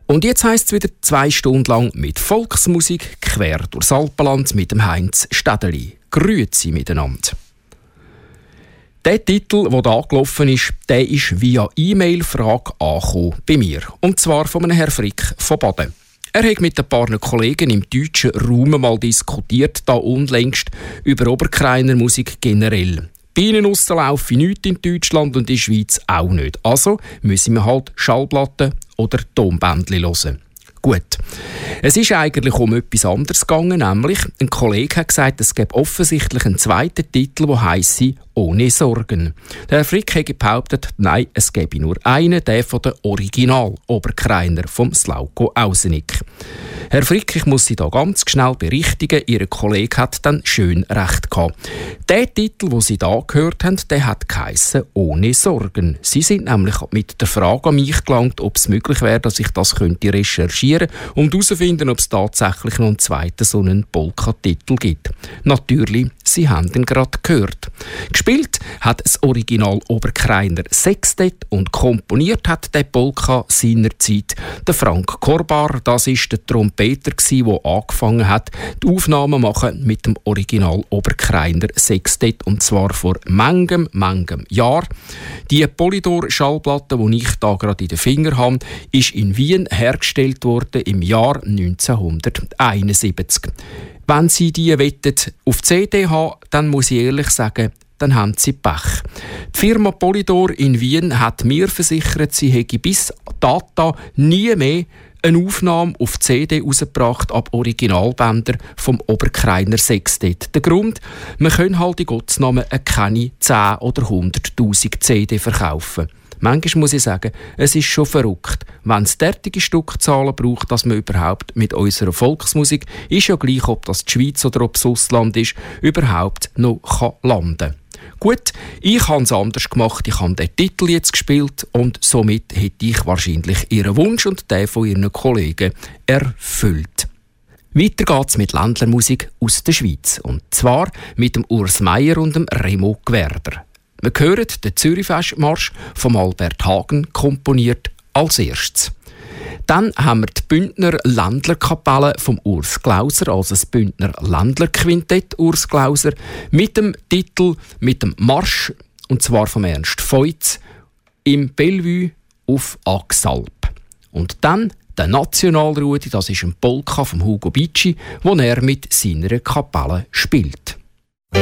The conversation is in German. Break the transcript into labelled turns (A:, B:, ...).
A: Und jetzt heisst es wieder 2 Stunden lang mit Volksmusik quer durchs Alpenland mit dem Heinz Städeli. Grüezi miteinander. Der Titel, der da angelaufen ist, der ist via E-Mail-Frage angekommen bei mir. Und zwar von einem Herrn Frick von Baden. Er hat mit ein paar Kollegen im deutschen Raum mal diskutiert, da unlängst über Oberkreiner Musik generell. Bei ihnen laufe ich nichts in Deutschland und in der Schweiz auch nicht. Also müssen wir halt Schallplatten oder Tonbändchen hören. Gut. Es ist eigentlich um etwas anderes gegangen, nämlich ein Kollege hat gesagt, es gäbe offensichtlich einen zweiten Titel, der heisse «Ohne Sorgen». Der Herr Frick hat behauptet, nein, es gäbe nur einen, der von der Original-Oberkreiner vom Slauko Ausenik. Herr Frick, ich muss Sie da ganz schnell berichtigen, Ihr Kollege hat dann schön recht gehabt. Der Titel, den Sie da gehört haben, der hat geheissen «Ohne Sorgen». Sie sind nämlich mit der Frage an mich gelangt, ob es möglich wäre, dass ich das könnte recherchieren und herausfinden, ob es tatsächlich noch einen zweiten so einen Polka-Titel gibt. Natürlich, Sie haben ihn gerade gehört. Gespielt hat das Original Oberkreiner Sextett und komponiert hat der Polka seinerzeit der Frank Korbar. Das ist der Trompeter, der angefangen hat, die Aufnahmen machen mit dem Original Oberkreiner Sextett, und zwar vor manchem Jahr. Die Polydor-Schallplatte, die ich da gerade in den Fingern habe, ist in Wien hergestellt worden im Jahr 1971. Wenn Sie die auf CD haben, dann muss ich ehrlich sagen, dann haben Sie Pech. Die Firma Polydor in Wien hat mir versichert, sie hätte bis dato nie mehr eine Aufnahme auf CD rausgebracht ab Originalbänder vom Oberkreiner Sextett. Der Grund? Man kann halt in Gottes Namen keine 10 oder 100'000 CD verkaufen. Manchmal muss ich sagen, es ist schon verrückt. Wenn es derartige Stückzahlen braucht, dass man überhaupt mit unserer Volksmusik, ist ja gleich, ob das die Schweiz oder ob das Ausland ist, überhaupt noch landen kann. Gut, ich habe es anders gemacht. Ich habe den Titel jetzt gespielt und somit hätte ich wahrscheinlich Ihren Wunsch und den von Ihren Kollegen erfüllt. Weiter geht's mit Ländlermusik aus der Schweiz. Und zwar mit dem Urs Meier und dem Remo Gwerder. Wir hören den Zürich-Festmarsch von Albert Hagen, komponiert als erstes. Dann haben wir die Bündner Ländlerkapelle vom Urs Glauser, also das Bündner Ländlerquintett Urs Glauser, mit dem Titel, mit dem Marsch, und zwar von Ernst Feutz, im Bellevue auf Axalp. Und dann der Nationalrudi, das ist ein Polka von Hugo Bicci, wo er mit seiner Kapelle spielt.